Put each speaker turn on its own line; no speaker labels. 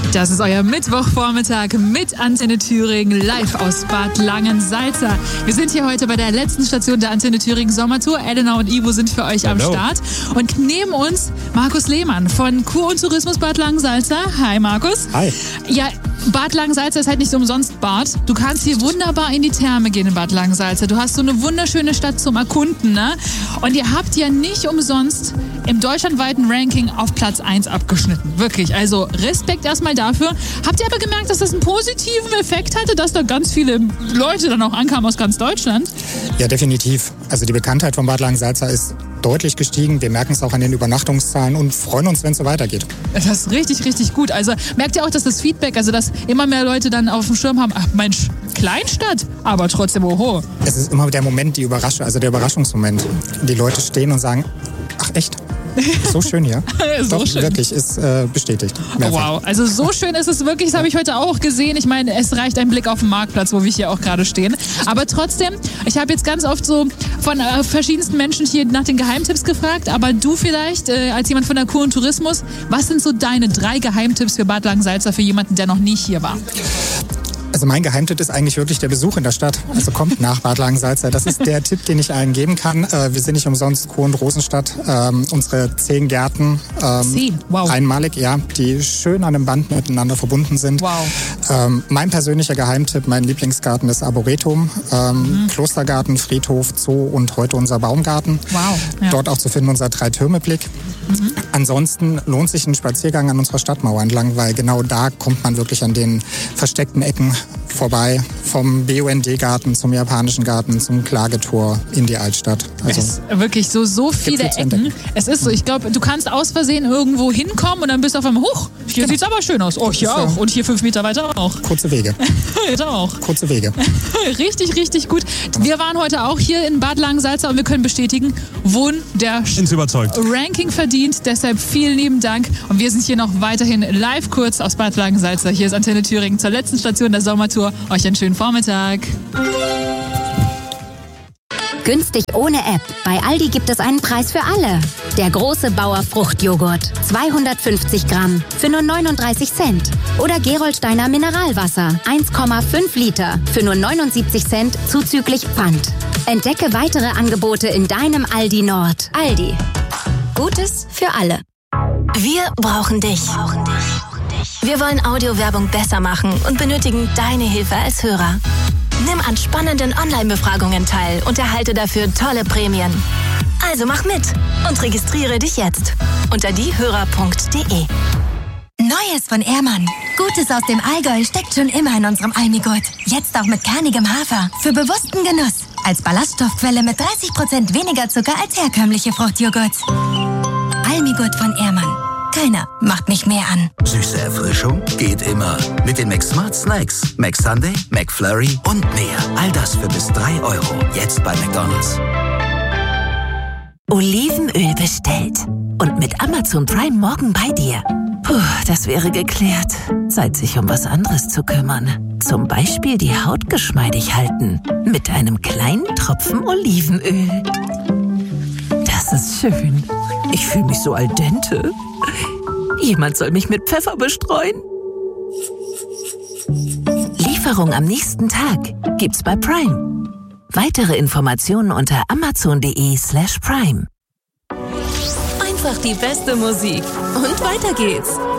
Das ist euer Mittwochvormittag mit Antenne Thüringen live aus Bad Langensalza. Wir sind hier heute bei der letzten Station der Antenne Thüringen Sommertour. Elena und Ivo sind für euch am Start. Und neben uns Markus Lehmann von Kur und Tourismus Bad Langensalza. Hi Markus.
Hi.
Ja, Bad Langensalza ist halt nicht so umsonst Bad. Du kannst hier wunderbar in die Therme gehen in Bad Langensalza. Du hast so eine wunderschöne Stadt zum Erkunden, ne? Und ihr habt ja nicht umsonst im deutschlandweiten Ranking auf Platz 1 abgeschnitten. Wirklich, also Respekt erstmal dafür. Habt ihr aber gemerkt, dass das einen positiven Effekt hatte, dass da ganz viele Leute dann auch ankamen aus ganz Deutschland?
Ja, definitiv. Also die Bekanntheit von Bad Langensalza ist deutlich gestiegen. Wir merken es auch an den Übernachtungszahlen und freuen uns, wenn es so weitergeht.
Das ist richtig, richtig gut. Also merkt ihr auch, dass das Feedback, also dass immer mehr Leute dann auf dem Schirm haben, ach Mensch, Kleinstadt, aber trotzdem oho.
Es ist immer der Moment, der Überraschungsmoment. Die Leute stehen und sagen, ach echt? So schön hier.
So
Doch,
schön.
wirklich, ist bestätigt. Mehrfach.
Wow, also so schön ist es wirklich, das habe ich heute auch gesehen. Ich meine, es reicht ein Blick auf den Marktplatz, wo wir hier auch gerade stehen. Aber trotzdem, ich habe jetzt ganz oft so von verschiedensten Menschen hier nach den Geheimtipps gefragt, aber du vielleicht, als jemand von der Kur und Tourismus, was sind so deine 3 Geheimtipps für Bad Langensalza für jemanden, der noch nie hier war?
Also mein Geheimtipp ist eigentlich wirklich der Besuch in der Stadt. Also kommt nach Bad Langensalza. Das ist der Tipp, den ich allen geben kann. Wir sind nicht umsonst Kur- und Rosenstadt. Unsere 10 Gärten,
10? Wow.
Einmalig, ja, die schön an einem Band miteinander verbunden sind.
Wow.
Mein persönlicher Geheimtipp, mein Lieblingsgarten ist Arboretum. Klostergarten, Friedhof, Zoo und heute unser Baumgarten.
Wow. Ja.
Dort auch zu finden unser 3-Türme-Blick. Ansonsten lohnt sich ein Spaziergang an unserer Stadtmauer entlang, weil genau da kommt man wirklich an den versteckten Ecken vorbei. Vom BUND-Garten zum japanischen Garten, zum Klagetor in die Altstadt. Also
es ist wirklich so viele Ecken. Es ist so, ich glaube, du kannst aus Versehen irgendwo hinkommen und dann bist du auf einmal, huch, hier sieht's aber schön aus. Oh, hier auch. Und hier 5 Meter weiter auch.
Kurze Wege.
Da auch.
Kurze Wege.
Richtig, richtig gut. Wir waren heute auch hier in Bad Langensalza und wir können bestätigen, wunderschön.
Ins überzeugt.
Ranking verdient, deshalb vielen lieben Dank. Und wir sind hier noch weiterhin live kurz aus Bad Langensalza. Hier ist Antenne Thüringen zur letzten Station der Sommertour. Euch einen schönen Vormittag.
Günstig ohne App. Bei Aldi gibt es einen Preis für alle. Der große Bauer Fruchtjoghurt. 250 Gramm für nur 39 Cent. Oder Gerolsteiner Mineralwasser. 1,5 Liter für nur 79 Cent zuzüglich Pfand. Entdecke weitere Angebote in deinem Aldi Nord. Aldi. Gutes für alle.
Wir brauchen dich. Wir wollen Audiowerbung besser machen und benötigen deine Hilfe als Hörer. Nimm an spannenden Online-Befragungen teil und erhalte dafür tolle Prämien. Also mach mit und registriere dich jetzt unter diehörer.de.
Neues von Ehrmann. Gutes aus dem Allgäu steckt schon immer in unserem Almigurt. Jetzt auch mit kernigem Hafer. Für bewussten Genuss. Als Ballaststoffquelle mit 30% weniger Zucker als herkömmliche Fruchtjoghurts. Almigurt von Ehrmann. Keiner macht mich mehr an.
Süße Erfrischung geht immer. Mit den McSmart Snacks. McSunday, McFlurry und mehr. All das für bis 3 €. Jetzt bei McDonald's.
Olivenöl bestellt. Und mit Amazon Prime morgen bei dir. Puh, das wäre geklärt. Zeit, sich um was anderes zu kümmern. Zum Beispiel die Haut geschmeidig halten. Mit einem kleinen Tropfen Olivenöl. Das ist schön. Ich fühle mich so al dente. Jemand soll mich mit Pfeffer bestreuen. Lieferung am nächsten Tag gibt's bei Prime. Weitere Informationen unter amazon.de/prime.
Einfach die beste Musik. Und weiter geht's.